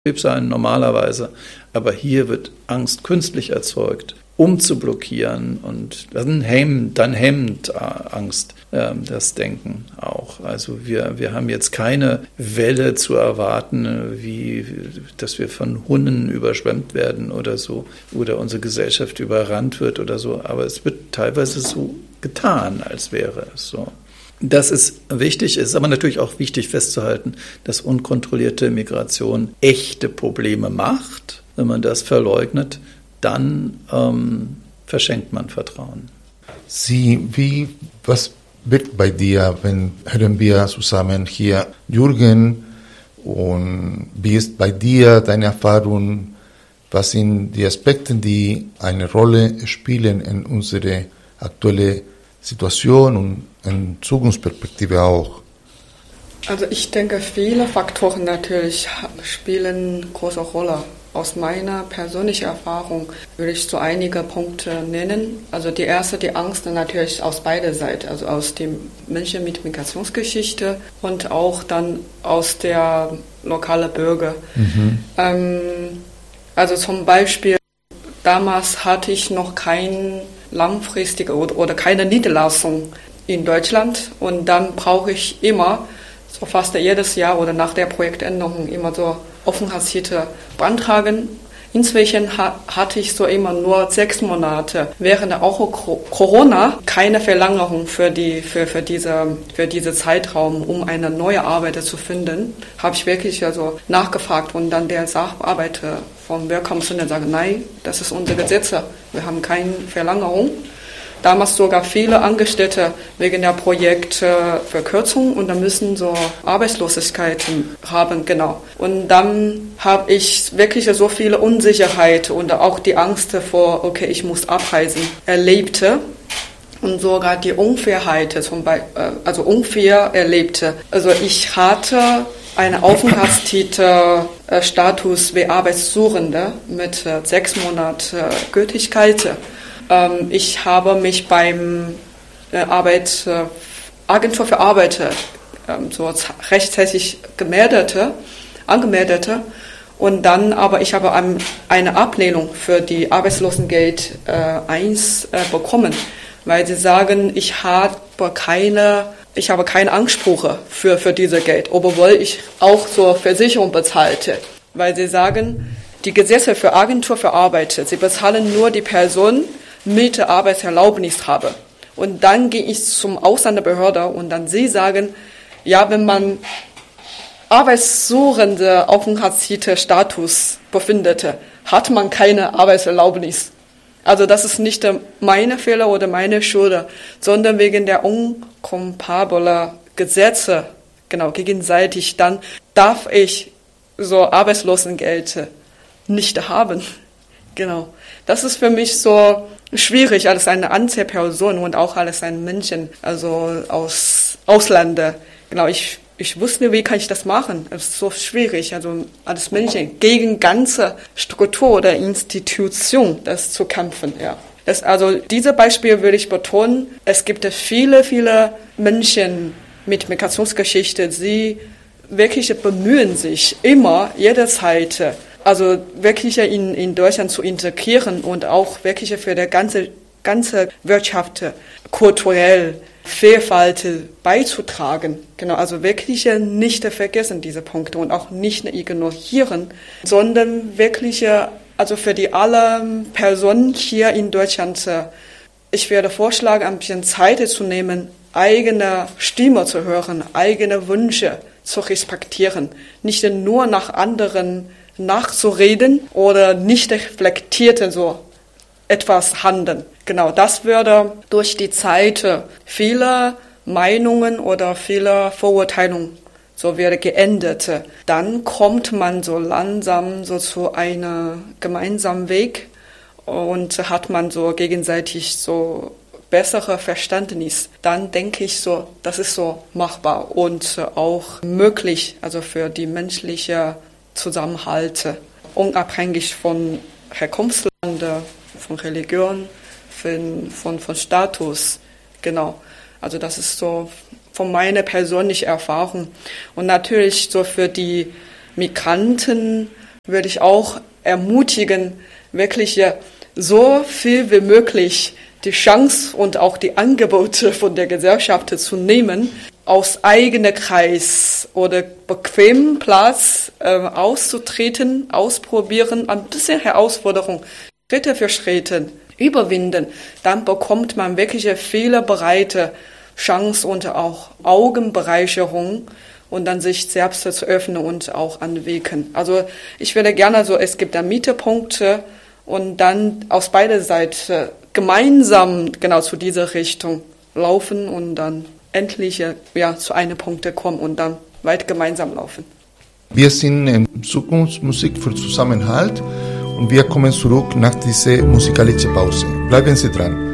sein normalerweise, aber hier wird Angst künstlich erzeugt, um zu blockieren und dann hemmt Angst das Denken auch. Also wir haben jetzt keine Welle zu erwarten, wie dass wir von Hunden überschwemmt werden oder so oder unsere Gesellschaft überrannt wird oder so, aber es wird teilweise so getan, als wäre es so. Das ist wichtig, ist aber natürlich auch wichtig festzuhalten, dass unkontrollierte Migration echte Probleme macht. Wenn man das verleugnet, dann verschenkt man Vertrauen. Was wird bei dir, wenn hören wir zusammen hier Jürgen, und wie ist bei dir deine Erfahrung, was sind die Aspekte, die eine Rolle spielen in unsere aktuelle Situation und in Zukunftsperspektive auch? Also ich denke, viele Faktoren natürlich spielen große Rolle. Aus meiner persönlichen Erfahrung würde ich so einige Punkte nennen. Also die erste, die Angst natürlich aus beider Seiten, also aus dem Menschen mit Migrationsgeschichte und auch dann aus der lokalen Bürger. Also zum Beispiel, damals hatte ich noch kein langfristige oder keine Niederlassung in Deutschland und dann brauche ich immer, so fast jedes Jahr oder nach der Projektänderung immer so Aufenthaltstitel beantragen. Inzwischen hatte ich so immer nur 6 Monate. Während auch Corona keine Verlängerung für diese Zeitraum, um eine neue Arbeit zu finden, habe ich wirklich also nachgefragt und dann der Sachbearbeiter vom Welcome Center sagt, nein, das ist unser Gesetz, wir haben keine Verlängerung. Damals sogar viele Angestellte wegen der Projektverkürzung und dann müssen so Arbeitslosigkeiten haben, genau. Und dann habe ich wirklich so viele Unsicherheit und auch die Angst vor, okay, ich muss abreisen, erlebte. Und sogar die Unfairheit, also unfair erlebte. Also ich hatte einen Aufenthaltstitel Status wie Arbeitssuchende mit 6 Monaten Gültigkeit. Ich habe mich beim Agentur für Arbeit so rechtzeitig angemeldet und dann aber ich habe eine Ablehnung für die Arbeitslosengeld 1 bekommen, weil sie sagen, ich habe keine Ansprüche für dieses Geld, obwohl ich auch zur Versicherung bezahlte, weil sie sagen, die Gesetze für Agentur für Arbeit, sie bezahlen nur die Person mit Arbeitserlaubnis habe. Und dann gehe ich zum Ausländerbehörde und dann sie sagen, ja, wenn man arbeitssuchende Aufenthaltstitel Status befindet, hat man keine Arbeitserlaubnis. Also das ist nicht meine Fehler oder meine Schuld, sondern wegen der unkompatiblen Gesetze, genau, gegenseitig, dann darf ich so Arbeitslosengeld nicht haben. Genau. Das ist für mich so schwierig als eine Einzelperson und auch als ein Menschen, also aus Ausländer. Genau, ich wusste, wie kann ich das machen? Es ist so schwierig, also als Menschen gegen ganze Struktur oder Institution das zu kämpfen, ja. Also diese Beispiel würde ich betonen. Es gibt viele, viele Menschen mit Migrationsgeschichte, sie wirklich bemühen sich immer, jederzeit, also wirklich in Deutschland zu integrieren und auch wirklich für die ganze Wirtschaft kulturell Vielfalt beizutragen. Genau, also wirklich nicht vergessen diese Punkte und auch nicht ignorieren, sondern wirklich, also für die alle Personen hier in Deutschland, ich werde vorschlagen, ein bisschen Zeit zu nehmen, eigene Stimme zu hören, eigene Wünsche zu respektieren, nicht nur nach anderen nachzureden oder nicht reflektiert so etwas handeln. Genau, das würde durch die Zeit viele Meinungen oder viele Vorurteilungen so wäre geändert. Dann kommt man so langsam so zu einem gemeinsamen Weg und hat man so gegenseitig so bessere Verständnis. Dann denke ich so, das ist so machbar und auch möglich, also für die menschliche Zusammenhalt, unabhängig von Herkunftsland, von Religion, von Status. Genau. Also das ist so von meiner persönlichen Erfahrung. Und natürlich so für die Migranten würde ich auch ermutigen, wirklich so viel wie möglich die Chance und auch die Angebote von der Gesellschaft zu nehmen, aus eigenem Kreis oder bequemem Platz auszutreten, ausprobieren, ein bisschen Herausforderung, Schritte für Schritte überwinden. Dann bekommt man wirklich viele breite Chance und auch Augenbereicherung und dann sich selbst zu öffnen und auch anwirken. Also ich würde gerne es gibt da Mittelpunkte und dann aus beider Seiten gemeinsam genau zu dieser Richtung laufen und dann endlich zu einem Punkt kommen und dann weit gemeinsam laufen. Wir sind in Zukunftsmusik für Zusammenhalt und wir kommen zurück nach dieser musikalischen Pause. Bleiben Sie dran.